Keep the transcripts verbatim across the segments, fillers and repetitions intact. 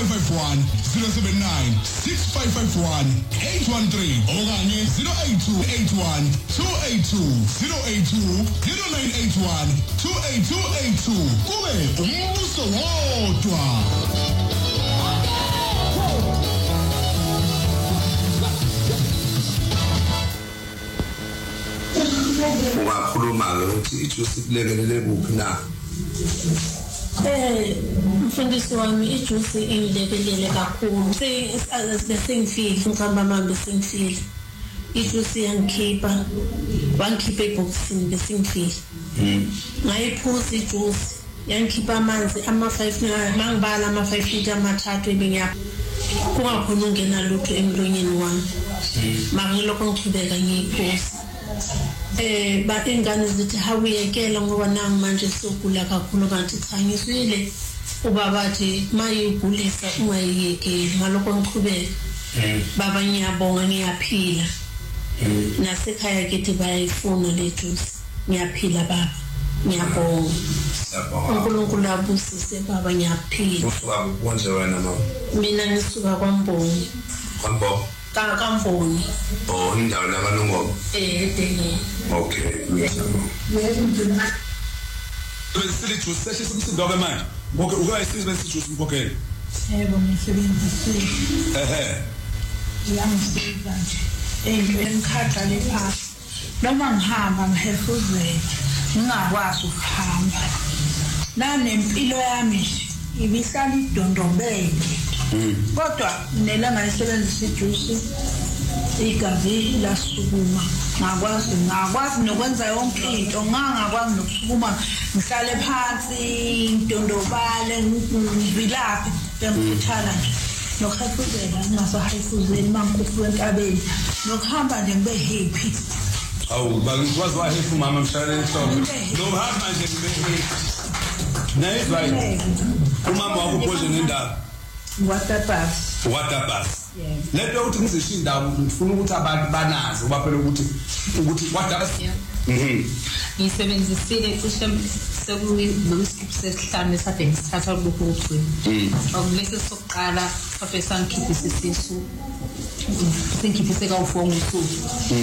five five one, zero seven nine, six five five one, eight one three okanye zero eight two eight one, two eight two, zero eight two, zero nine eight one, two eight two eight two. Kube umbuso wodwa. Ungakhuluma ukuthi ijuice ilekelele kuphi na? Eh, mfundisi wami ijuice ingilekelele kakhulu. Sengifile ngihamba manje sengifile. Ijuice yangikhipha, wangikhipha eboxini bese ngifile. Mhm. Ngayiphuza ijuice, yangikhipha amanzi ama five mangibala ama five feet amathathu ebengiyapha. Kungakhona ungena lutho emlonyeni wami. Mangilokho ngiqhubeka ngiyiphuza. Eh ba ingane zithi hawuyekela ngoba nangu manje sokugula kakhulu kanti cha ngiswile ubaba bathi mayigulisa ungayiyekeli ngalokho ngiqhubeka baba ngiyabonga ngiyaphila nasekhaya kithi bayayifuna le juice ngiyaphila baba ngiyabonga uNkulunkulu abusise baba ngiyaphila usuka konje wena mama mina ngisuka kwaMbongi kwaMbongi ka kaMbongi oh indawo la kaNongoma eh edeni okay ngiyabonga besile juice seshe simsindo ke manje bonke ukayisiza bese juice mkhokhela yebo ngisebenzisile ehe yangisiza nje engikhatha le phasi noma ngihamba ngihefuzela ngingakwazi ukuhamba nanempilo yami ibihlala idondombele kodwa nelanga lisebenzisa ijuice igazi lasukuma ngakwazi ngakwazi nokwenza yonke into ngangakwazi nokusukuma ngihlale phansi ngidondobale ngivilaphe bengithana nje nokhafuzela ngasahayifuzeni mangikufuna entabeni nokuhamba nje ngibe happy awu bakwazi wahefu mama mshale enhloko no hamba nje ngibe happy nice right umama wakho phoze nendaba watabas watabas lento ukuthi ngizisho indawo ngifuna ukuthi abantu banazi uba phela ukuthi ukuthi watabas mhm ngisebenzisile cishe sekuyisikiphi sesihlanu esade ngisithatha lokho ukucwini okulesi sokuqala professor ngikhiphisa isisu sengikhiphise kawu-four ngosuku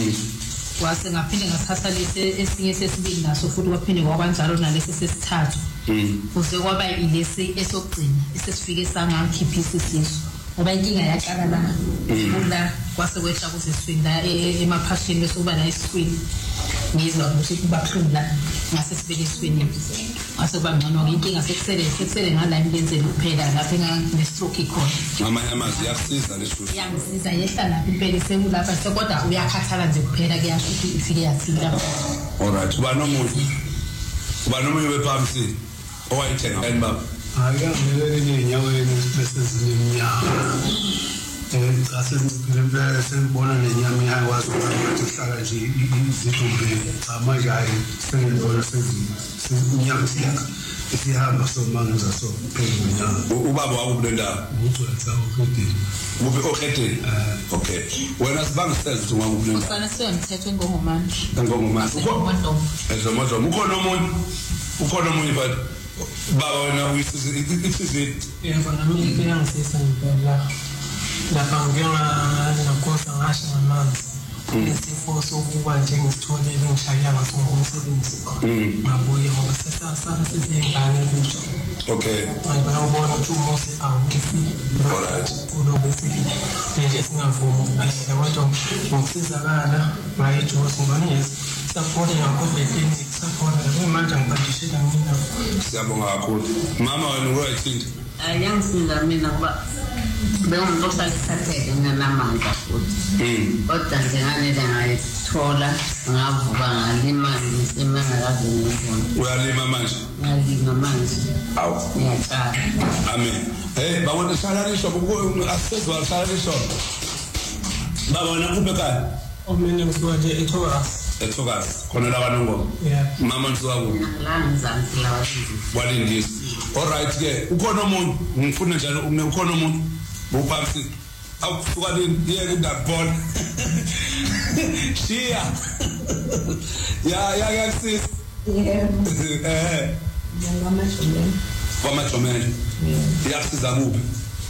wase ngaphinde ngathatha lesi esinye sesibili naso futhi kwaphinde kwakwanjalo nalesi sesithathu kuze kwaba ilesi esokugcina esesifike sangangikhiphisa isisu ngoba inkinga yaqala la la kwase kwehla kuseswini la emaphashini bese kuba la eswini ngizwa ukuthi kuba buhlungu la ngase sibele eswini ngase kuba ngcono inkinga sekusele sekusele ngala imlenzeni kuphela lapha nge-stroke ikhona ngamanye amazwi yakusiza lejuice yangisiza yehla lapha impela sekulapha sekodwa uyakhathala nje kuphela kuyasho ukuthi ifike yathila alright uba nomuntu uba nomunye wephamsi owayithenga and baba Ayangilele enyaweni bese zineminyaka eh asengiphile sengibona nenyama yakwazi ukuthi hlala nje izidumbe manje hayi sengibona sezinyama siyaka isihamba somanza so phezulu nyama ubaba wakho kulendaba uthi wetha ukudini kuphi okhethe okay wena sibanga sicela ukuthi ngakuphi sana siyamthetho ngongomanje ngongomanje ukhona ezomozo ukhona omunye ukhona omunye but baba wena uyisize ithi yebo nami ngiyangisiza ngempela lapha ngiyangakosa ngasho ngamanzi isifo sokuba nje ngisithole ngishaya ngaso umsebenzi ngabuye ngoba sesasana sizingane ngisho okay ngiyabona ukuthi umose awungifiki alright kulokufiki nje singavuma ayikho ngokusizakala ngayijosi ngani support yakho betini support manje ngibadishela mina siyabonga kakhulu mama wena uroyithini ayangisiza mina ngoba bengizosa isathe nginamandla futhi kodwa nje nganele ngayithola ngavuka ngalima ngisemangakazi ngizona uyalima manje ngalima manje awu ngiyaqala amen hey bawona shala lisho asizwa shala lisho baba wena kuphe ekhaya omene ngisuka nje eThogas eThogas khona la kaNongoma mama nsuka ku la ngizansi la wathi walindisa alright ke ukhona umuntu ngifuna njalo ukhona umuntu bophamsi akusuka yeke ndabona shia ya ya ya sis eh ngama jomela kwama jomela yakusiza kuphi